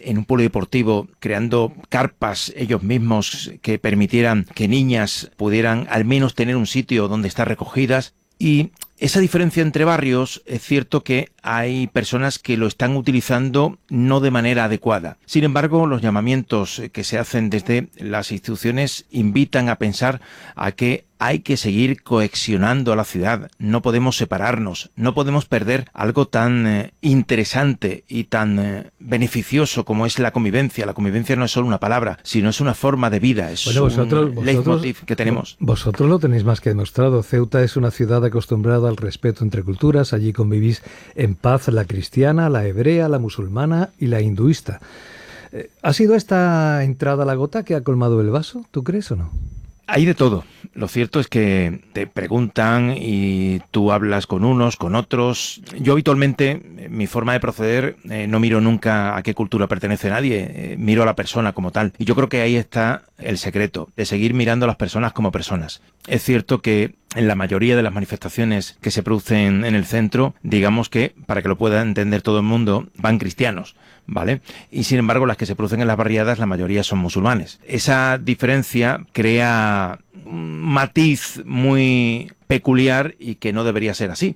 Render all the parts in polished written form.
en un polideportivo creando carpas ellos mismos que permitieran que niñas pudieran al menos tener un sitio donde estar recogidas. Y esa diferencia entre barrios, es cierto que hay personas que lo están utilizando no de manera adecuada. Sin embargo, los llamamientos que se hacen desde las instituciones invitan a pensar a que hay que seguir cohesionando a la ciudad. No podemos separarnos, no podemos perder algo tan interesante y tan beneficioso como es la convivencia. La convivencia no es solo una palabra, sino es una forma de vida, es un leitmotiv que tenemos. Vosotros lo tenéis más que demostrado. Ceuta es una ciudad acostumbrada al respeto entre culturas. Allí convivís en paz la cristiana, la hebrea, la musulmana y la hinduista. ¿Ha sido esta entrada la gota que ha colmado el vaso? ¿Tú crees o no? Hay de todo. Lo cierto es que te preguntan y tú hablas con unos, con otros. Yo habitualmente, mi forma de proceder, no miro nunca a qué cultura pertenece nadie, miro a la persona como tal. Y yo creo que ahí está el secreto, de seguir mirando a las personas como personas. Es cierto que en la mayoría de las manifestaciones que se producen en el centro, digamos que, para que lo pueda entender todo el mundo, van cristianos, ¿vale? Y sin embargo, las que se producen en las barriadas, la mayoría son musulmanes. Esa diferencia crea un matiz muy peculiar y que no debería ser así.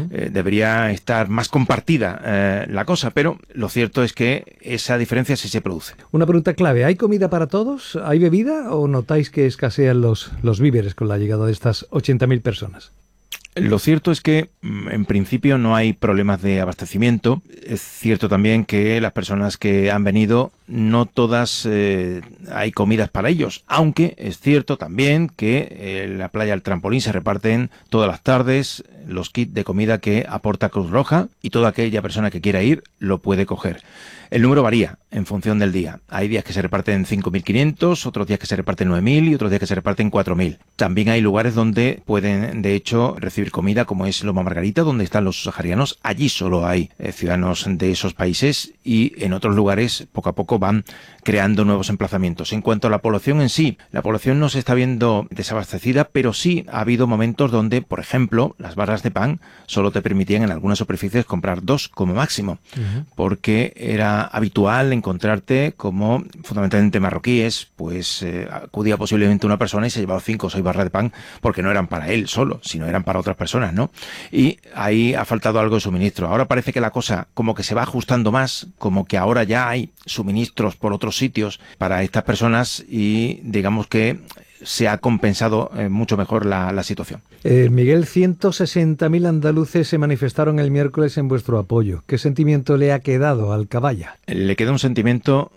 Debería estar más compartida la cosa, pero lo cierto es que esa diferencia sí se produce. Una pregunta clave, ¿hay comida para todos? ¿Hay bebida o notáis que escasean los víveres con la llegada de estas 80.000 personas? Lo cierto es que en principio no hay problemas de abastecimiento. Es cierto también que las personas que han venido, no todas hay comidas para ellos, aunque es cierto también que en la playa del Trampolín se reparten todas las tardes los kits de comida que aporta Cruz Roja y toda aquella persona que quiera ir lo puede coger. El número varía en función del día. Hay días que se reparten 5.500, otros días que se reparten 9.000 y otros días que se reparten 4.000. También hay lugares donde pueden, de hecho, recibir comida, como es Loma Margarita, donde están los saharianos. Allí solo hay ciudadanos de esos países y en otros lugares, poco a poco, van creando nuevos emplazamientos. En cuanto a la población en sí, la población no se está viendo desabastecida, pero sí ha habido momentos donde, por ejemplo, las barras de pan solo te permitían en algunas superficies comprar 2 como máximo, porque era habitual encontrarte como fundamentalmente marroquíes, pues acudía posiblemente una persona y se llevaba 5 o 6 barras de pan porque no eran para él solo, sino eran para otras personas, ¿no? Y ahí ha faltado algo de suministro. Ahora parece que la cosa como que se va ajustando más, como que ahora ya hay suministros por otros sitios para estas personas y digamos que se ha compensado mucho mejor la situación. Miguel, 160.000 andaluces se manifestaron el miércoles en vuestro apoyo. ¿Qué sentimiento le ha quedado al Cabaya? Le queda un sentimiento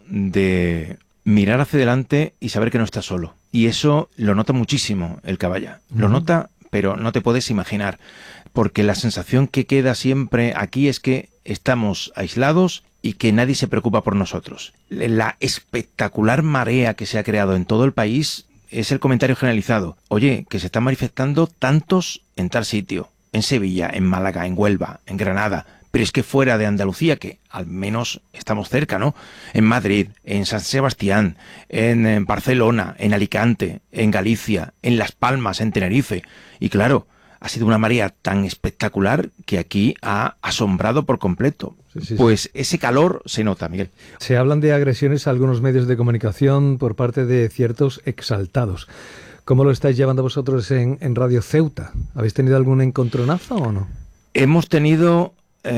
de mirar hacia adelante y saber que no está solo. Y eso lo nota muchísimo el Cabaya. Lo nota, pero no te puedes imaginar. Porque la sensación que queda siempre aquí es que estamos aislados y que nadie se preocupa por nosotros. La espectacular marea que se ha creado en todo el país es el comentario generalizado. Oye, que se están manifestando tantos en tal sitio, en Sevilla, en Málaga, en Huelva, en Granada, pero es que fuera de Andalucía, que al menos estamos cerca, ¿no? En Madrid, en San Sebastián, en Barcelona, en Alicante, en Galicia, en Las Palmas, en Tenerife. Y claro, ha sido una marea tan espectacular que aquí ha asombrado por completo. Sí. Pues ese calor se nota, Miguel. Se hablan de agresiones a algunos medios de comunicación por parte de ciertos exaltados. ¿Cómo lo estáis llevando vosotros en Radio Ceuta? ¿Habéis tenido algún encontronazo o no? Hemos tenido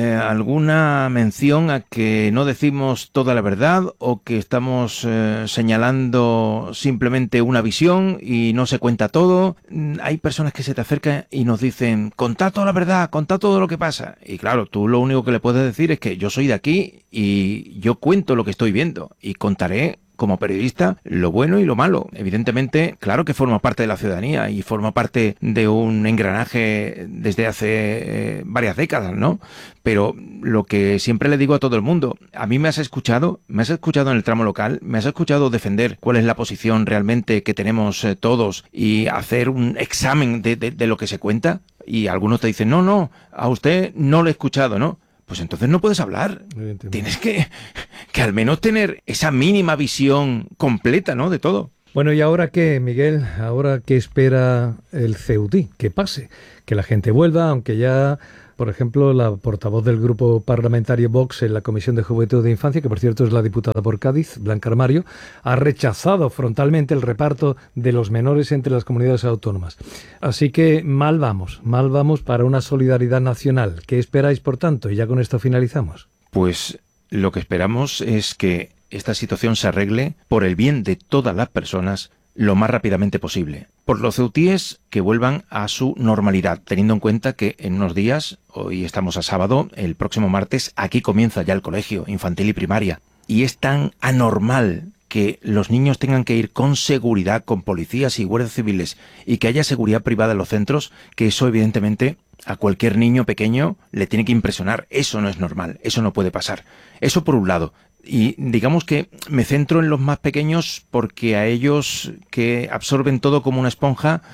alguna mención a que no decimos toda la verdad o que estamos señalando simplemente una visión y no se cuenta todo. Hay personas que se te acercan y nos dicen, contad toda la verdad, contad todo lo que pasa. Y claro, tú lo único que le puedes decir es que yo soy de aquí y yo cuento lo que estoy viendo y contaré como periodista lo bueno y lo malo. Evidentemente, claro que forma parte de la ciudadanía y forma parte de un engranaje desde hace varias décadas, ¿no? Pero lo que siempre le digo a todo el mundo, a mí me has escuchado en el tramo local, me has escuchado defender cuál es la posición realmente que tenemos todos y hacer un examen de lo que se cuenta, y algunos te dicen, no, a usted no lo he escuchado, ¿no? Pues entonces no puedes hablar. Tienes que al menos tener esa mínima visión completa, ¿no?, de todo. Bueno, ¿y ahora qué, Miguel? ¿Ahora qué espera el Ceutí? Que pase, que la gente vuelva, aunque ya por ejemplo, la portavoz del grupo parlamentario Vox en la Comisión de Juventud e Infancia, que por cierto es la diputada por Cádiz, Blanca Armario, ha rechazado frontalmente el reparto de los menores entre las comunidades autónomas. Así que mal vamos para una solidaridad nacional. ¿Qué esperáis, por tanto? Y ya con esto finalizamos. Pues lo que esperamos es que esta situación se arregle por el bien de todas las personas lo más rápidamente posible. Por los ceutíes que vuelvan a su normalidad, teniendo en cuenta que en unos días, hoy estamos a sábado, el próximo martes, aquí comienza ya el colegio infantil y primaria. Y es tan anormal que los niños tengan que ir con seguridad, con policías y guardias civiles, y que haya seguridad privada en los centros, que eso evidentemente a cualquier niño pequeño le tiene que impresionar. Eso no es normal, eso no puede pasar. Eso por un lado. Y digamos que me centro en los más pequeños porque a ellos que absorben todo como una esponja,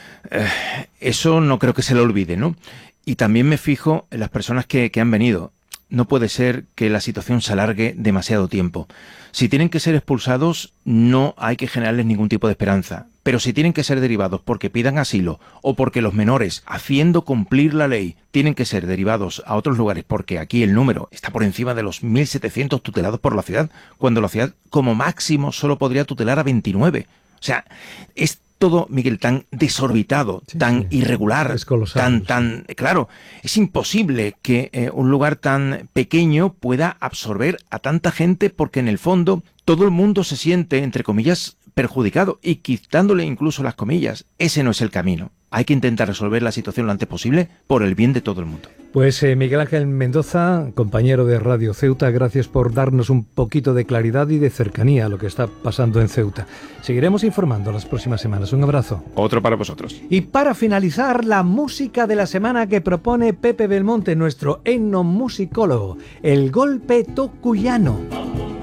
eso no creo que se lo olvide, ¿no? Y también me fijo en las personas que han venido. No puede ser que la situación se alargue demasiado tiempo. Si tienen que ser expulsados, no hay que generarles ningún tipo de esperanza. Pero si tienen que ser derivados porque pidan asilo o porque los menores, haciendo cumplir la ley, tienen que ser derivados a otros lugares porque aquí el número está por encima de los 1.700 tutelados por la ciudad, cuando la ciudad como máximo solo podría tutelar a 29. O sea, es todo, Miguel, tan desorbitado, tan irregular, es colosal, claro, es imposible que un lugar tan pequeño pueda absorber a tanta gente porque en el fondo todo el mundo se siente, entre comillas, perjudicado y quitándole incluso las comillas. Ese no es el camino. Hay que intentar resolver la situación lo antes posible por el bien de todo el mundo. Pues Miguel Ángel Mendoza, compañero de Radio Ceuta, gracias por darnos un poquito de claridad y de cercanía a lo que está pasando en Ceuta. Seguiremos informando las próximas semanas. Un abrazo. Otro para vosotros. Y para finalizar, la música de la semana que propone Pepe Belmonte, nuestro etnomusicólogo, el golpe tocuyano.